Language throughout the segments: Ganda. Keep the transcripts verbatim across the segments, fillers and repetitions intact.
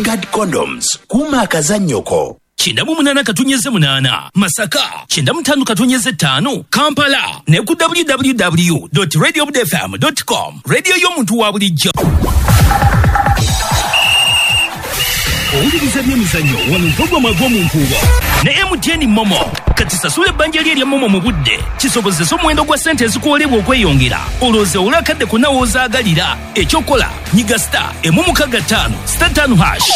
Guard condoms kuma akazanyoko. Chenda mu munana katunyeze munana Masaka chenda mutanu katunyeze tano Kampala ne ku w w w dot radio f m dot com radio y'omuntu wa bulijjo. Owuliriza by'emizannyo wano mpogoma gw'omunkuba ne M T N Momo kati sasule banja lye lya Momo mu budde kisobozesa omuwendo gwa ssente ezikuolebwa okweyongera olowooza olakadde kunawozaagalira ekyokola nyiga star emu mukaga ttaano star ttaano hash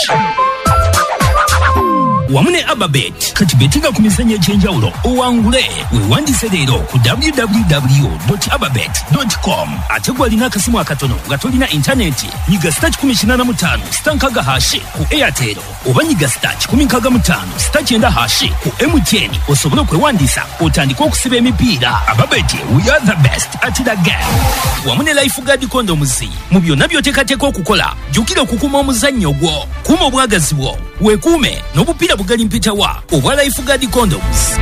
wamune Ababet kati betinga ku mizannyo egy'enjawulo owangule weewandise leero ku w w w dot ababet dot com ate gwalina akasimu akatono nga tolina intaneti nyiga star kikumi kinaana mu ttaano star nkaga hashi ku Airtel oba nyiga star kikumi nkaaga mu ttaano star kyenda hashi ku M T N osobole okwewandiisa otandike okusiba emipiira. Ababet, we are the best at the game. Wamune Lifeguard condoms mu byonna by'oteekateeka okukola jjukira okukuuma omuzannyo gwo kuuma obwagazi bwo weekuume n'obupiira bugali mpitawa obwa Lifeguard condoms.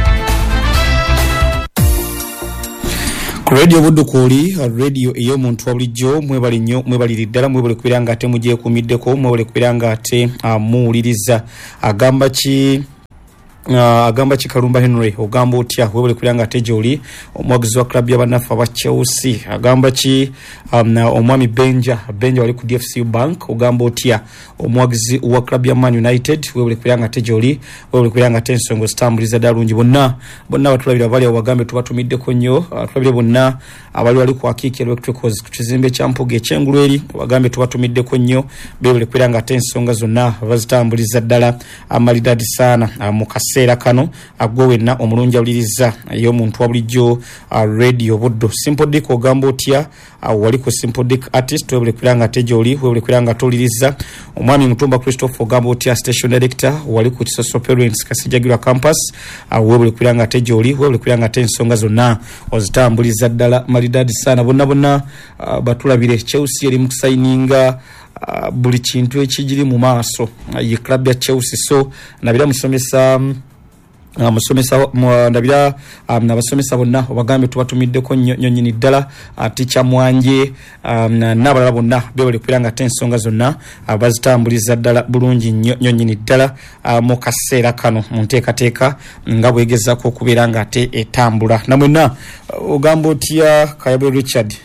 Radio Budukuli, radio iyo muntu wa bulijjo mwebali nnyo mwebalira ddala mwebale kubiranga ate mujje kumiddeko mwebale kubiranga ate amuwuliriza agamba ki Uh, agamba Chikalumba Henry ogamba otya webale kulanga tejoli omwagizi wa club y'abanafa ba Chelsea agamba ki um, omwami Benja Benja wali ku D F C Bank ogamba otya omwagizi wa club ya Man United webale kulanga tejoli webale kulanga tensongo stambuliza dalungi bonna bonna batulabira bali abagambe tubatumidde ko nnyo uh, tulabire bonna abali wali ku akiki electricals ku kizimbe kya Mpuge Kyengulweri abagambe tubatumidde ko nnyo bebale kulanga tensonga zonna bazitambuliza ddala amalidadi sana amukasi sera kano agwowenna omulungi awuliriza y'omuntu wa bulijjo uh, radio buddo Simple Dick ogamba otya uh, wali ku Simple Dick artist webule kwiranga tejoli webule kwiranga toliriza omwami Mutumba Christopher ogamba otya station director wali ku Kisoso Parents Kasijagirwa campus uh, webule kwiranga tejoli webule kwiranga tensonga zonna ozitambuliza ddala malidadi sana bonna bonna uh, batulabire Chelsea eri mu signinga Uh, buli kintu ekijiri mu maaso uh, ye club ya Chelsea so nabira musomesa um, uh, musomesa uh, nabira um, nabasomesa bonna obagambe tubatumidde ko nnyonyini ddala uh, ticha mwanje um, n'abalala bonna bebale kwiranga tensonga zonna abazitambuliza uh, ddala bulungi nnyonyini ddala uh, mu kaseera kano mu nteekateeka nga bwegezako okubeera nga ate etambula namwena uh, ogamba otya Kayabe Richard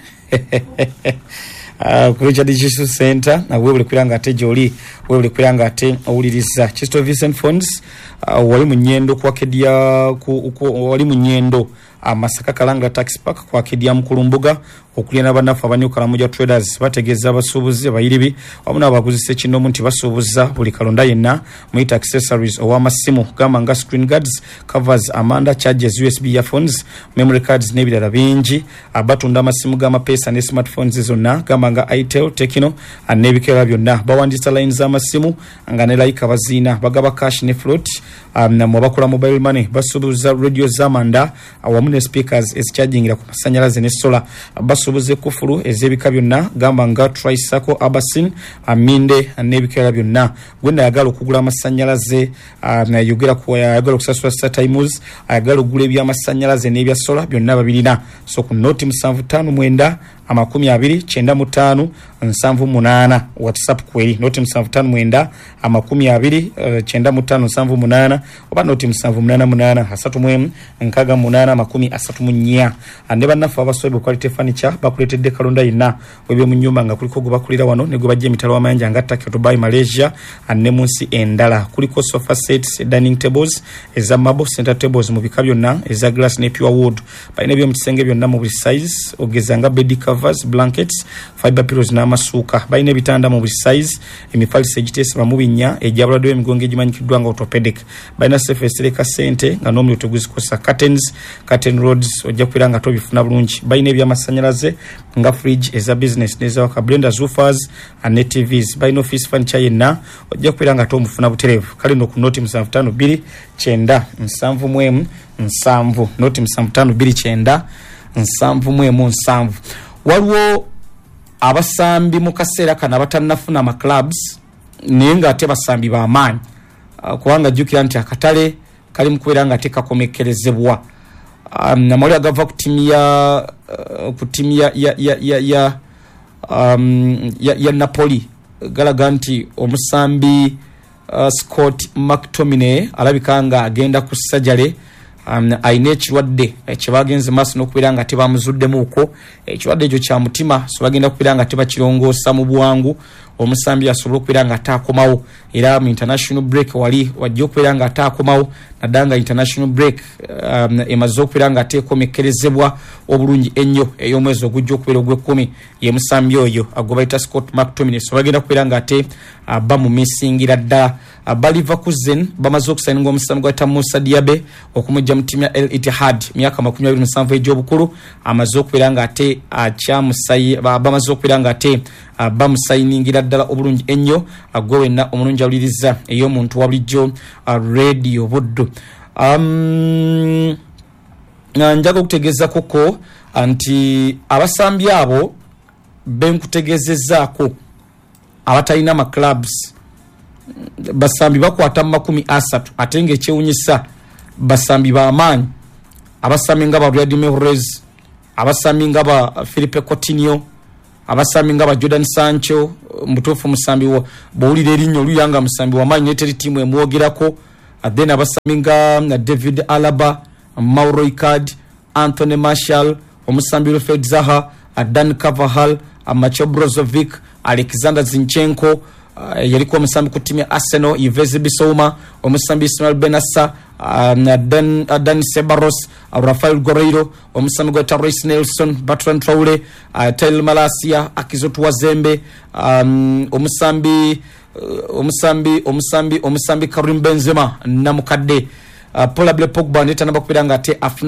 Uh, ku Richard Jesus Center na webule kwiranga ate joli webule kwiranga ate owuliriza Chisto Vincent Funds uh, wali munyendo kwa kedia ku, ku wali munyendo amasaka uh, Kalanga Tax Park kwa kedia Mukulumbuga okulyana banafu abanyuka Karamoja Traders bategeza abasuubuzi abayiribi wabuna abaguzise kino munti basuubuza buli kalonda yenna muita accessories owamasimu gamba nga screen guards covers amanda charges U S B earphones memory cards n'ebirala bingi abatunda amasimu g'amapesa ne smartphones zonna gamba nga Itel Tekino n'ebikera byonna bawandisa lines z'amasimu nga ne like abazina bagaba cash ne float um, na mwabakola mobile money basuubuza radio z'amanda awamu ne speakers ezichargingira ku masanyalaze ne solar basuubuze kufulu ezebika byonna gamba nga Tricycle Abasin aminde n'ebikera byonna gwenda yagala okugula amasanyalaze uh, na yogera ku yagala okusasula StarTimes ayagala okugula eby'amasanyalaze n'ebya solar byonna babirina so ku noti musanvu ttaano mwenda amakumi abiri kyenda mu ttaano nsanvu munaana WhatsApp kweri noti musanvu ttaano mwenda amakumi abiri uh, kyenda mu ttaano nsanvu munaana oba noti musanvu munaana munaana asatu mu emu nkaaga munaana amakumi asatu mu nnya ande bannafu abasobe quality furniture bakuletedde kalonda yenna webye mu nnyumba nga kuliko gwe bakulira wano ne gwe bajja emitalo w'amayanja nga Tokyo Dubai Malaysia ane mu nsi endala kuliko sofa sets dining tables eza marble center tables mu bika byonna eza glass ne pure wood balina ebyo mu kisenge byonna mu buli size ogeza nga bed covers blankets fiber pillows n'amasuuka balina ebitanda mu buli size emifalisa egiteesebwa mu binnya ejabuladdwa emigongo egimanyikiddwa nga orthopedic balina surface leka sente nga n'omuliro teguzikosa curtains curtain rods ojja kubeera nga tobifuna bulungi balina ebyamasanyalaze nga fridge eza business neza waka blenders woofers ne T Vs balina office furniture yenna ojja kubeera nga tomufuna buterevu kale no ku noti musanvu ttaano bbiri kyenda nsanvu mu emu nsanvu noti musanvu ttaano bbiri kyenda nsanvu mu emu nsanvu waliwo abasambi mu kaseera kano abatannafuna ama clubs naye nga ate basambi b'amaanyi uh, kubanga jjukira nti akatale kali mu kubeera nga tekakomekkerezebwa um, namawulire agava ku ttiimu ya uh, ku ttiimu ya ya ya ya, ya, um, ya, ya Napoli galaga nti omusambi uh, Scott McTominay alabika nga agenda ku surgery. Um, aine ekirwadde ekibagenze maaso n'okubeera nga tebamuzuddemuuko ekirwadde ekyo kya mutima so bagenda kubeera nga tebakirongoosa mu bwangu omusambi asobola okubeera nga ataakomawo era mu international break wali wajja okubeera nga ataakomawo naddala nga international break um, emaze okubeera nga ateekomekkerezebwa obulungi ennyo ey'omwezi ogujja okubeera ogw'ekkumi ye musambi oyo gwe bayita Scott McTominay so bagenda kubeera nga ate uh, bamumisingira ddala uh, Leverkusen bamaze okusayininga omusambi gwa Musa Diaby okumujja mu ttiimu ya Al Ittihad myaka makumi abiri musanvu egy'obukulu amaze okubeera nga ate akyamusayi bamaze okubeera nga ate uh, bamusayiningira ddala obulungi ennyo gwe wenna omulungi awuliriza ey'omuntu wa bulijjo uh, radio buddu um, njaga okutegeeza koko nti abasambi abo benkutegezezaako abatalina ama clubs basambi bakwata mu makumi asatu ate ng'ekyewunyisa basambi b'amaanyi abasambi nga ba Riyad Mahrez abasambi nga ba Philippe Coutinho abasambi nga ba Jordan Sancho mutuufu musambi wo bowulira erinnya oluyanga musambi w'amaanyi neteri ttiimu emwogerako then abasambi nga David Alaba Mauro Icardi Anthony Martial omusambi Wilfried Zaha Dan Carvajal Macho Brozovic Alexander Zinchenko uh, yaliko omusambi ku ttiimu ya Arsenal Yves Bissouma omusambi Ismail Benassa uh, Dan, uh, Dan Ceballos uh, Rafael Guerreiro omusambi gwa Reece Nelson Bertrand Traore uh, Tel Malacia Akizotu Wazembe um, omusambi uh, omusambi omusambi omusambi Karim Benzema namukadde uh, Paul Abel Pogba netana bakubira nga ate afuna